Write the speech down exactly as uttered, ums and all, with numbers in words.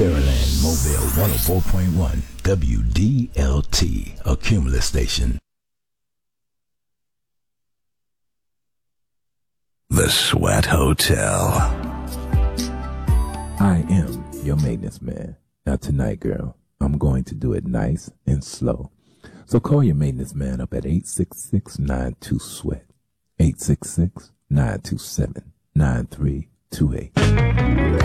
Saraland Mobile one oh four point one W D L T, a Cumulus station. The Sweat Hotel. I am your maintenance man. Now tonight, girl, I'm going to do it nice and slow. So call your maintenance man up at eight six six, nine two, sweat. eight six six, nine two seven, nine three two eight.